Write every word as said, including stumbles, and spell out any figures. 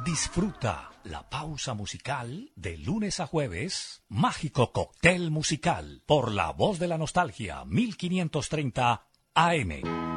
Disfruta la pausa musical de lunes a jueves. Mágico Cóctel Musical por La Voz de la Nostalgia mil quinientos treinta A M.